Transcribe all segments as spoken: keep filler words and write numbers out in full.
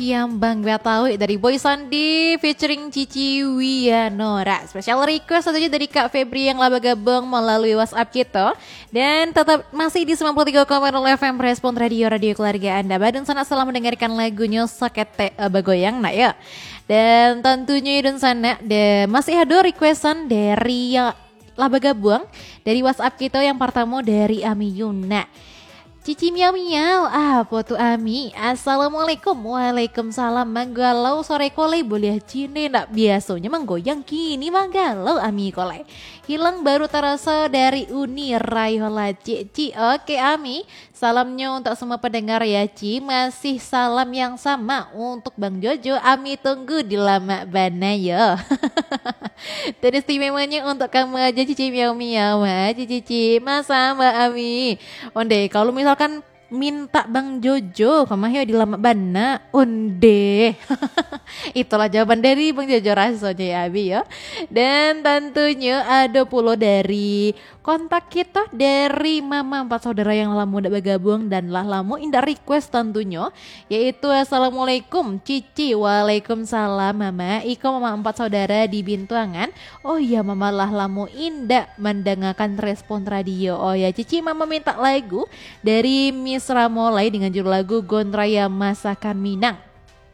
Yang Bang Batawi dari Boy Sandi featuring Cici Wianora. Special request tentunya dari Kak Febri yang laba gabung melalui WhatsApp kita. Dan tetap masih di sembilan puluh tiga koma nol F M Respon Radio Radio Keluarga Anda. Badun sana selamat mendengarkan lagunya Sakete uh, Bagoyang nak ya. Dan tentunya Idun sana de, masih ada requestan dari uh, laba gabung dari WhatsApp kita yang pertama dari Ami Yuna. Cici miau miau, apa tuh Ami? Assalamualaikum, waalaikumsalam. Manggalau sore kole boleh cine nak biasanya menggoyang kini manggalau Ami kole. Hilang baru terasa dari Uni Rayola Cici. Oke Ami, salamnya untuk semua pendengar ya Ci. Masih salam yang sama untuk Bang Jojo. Ami tunggu di lama bana ya. Dan istimewanya untuk kamu aja Cici miau miau aja Cici. Masa Mbak Ami. Onde kalau misal misalkan minta Bang Jojo kemah di lama bana onde. Itulah jawaban dari Bang Jojo rasanya ya Abi ya. Dan tentunya ada pula dari kontak kita dari Mama Empat Saudara yang lama udah bergabung dan lah lama indah request tentunya, yaitu Assalamualaikum Cici. Waalaikumsalam Mama. Iko Mama Empat Saudara di Bintuangan. Oh iya Mama lah lama indah mendengarkan Respon Radio. Oh ya Cici Mama minta lagu dari Miss Ramolai dengan judul lagu Gondraya Masakan Minang.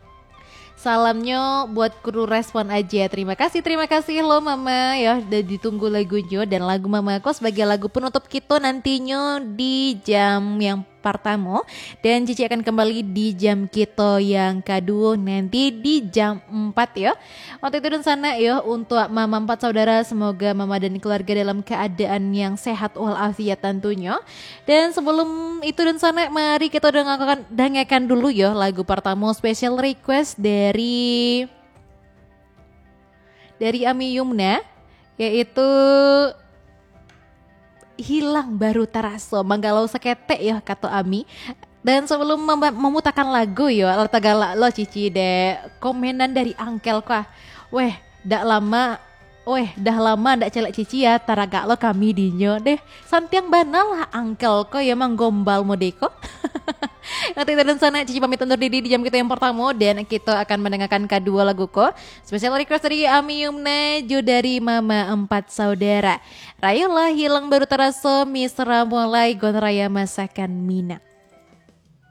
Salamnya buat kru Respon aja. Terima kasih, terima kasih lo Mama ya. Udah ditunggu lagunya dan lagu Mama Ko sebagai lagu penutup kita nantinya di jam yang pertama. Dan Cici akan kembali di jam kita yang kedua nanti di jam empat ya. Waktu itu dan sana ya untuk Mama Empat Saudara, semoga Mama dan keluarga dalam keadaan yang sehat walafiat tentunya. Dan sebelum itu dan sana mari kita dengarkan, dengarkan dulu ya lagu pertama special request dari dari Ami Yumna, yaitu Hilang Baru Terasa Manggalau Sekete ya kata Ami. Dan sebelum mem- memutakan lagu ya Tegala lo Cici de komenan dari Angkel kah. Weh dak lama Weh dah lama ndak celek Cici ya taraga lo kami dinyo deh. Santiang banal lah Angkel ko ya mang gombal modeko. Nanti dan sana Cici pamit undur diri di jam kita yang pertama dan kita akan mendengarkan kedua lagu ko. Special request dari Ami Yumna Jo dari Mama Empat Saudara. Rayolah Hilang Baru Terasa, Misra Mulai Gondraya Masakan Minang.